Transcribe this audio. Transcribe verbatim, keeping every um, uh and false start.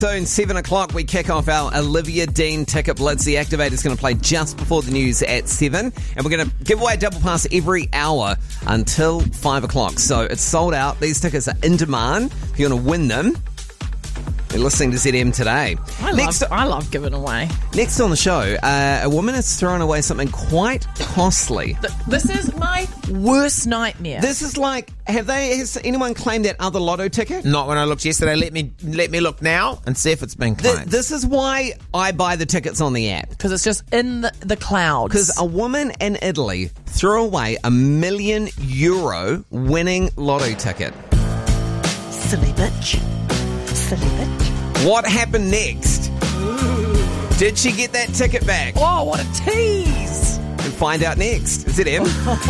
Soon, seven o'clock, we kick off our Olivia Dean Ticket Blitz. The Activator's going to play just before the news at seven. And we're going to give away a double pass every hour until five o'clock. So it's sold out. These tickets are in demand. If you want to win them, you're listening to Z M today. I next, love, I love giving away. Next on the show, uh, a woman has thrown away something quite costly. Th- this is my worst nightmare. This is like, have they? Has anyone claimed that other lotto ticket? Not when I looked yesterday. Let me let me look now and see if it's been claimed. Th- this is why I buy the tickets on the app. Because it's just in the, the clouds. Because a woman in Italy threw away a million euro winning lotto ticket. Silly bitch. Silly bitch. What happened next? Did she get that ticket back? Oh, what a tease. And find out next. Z M.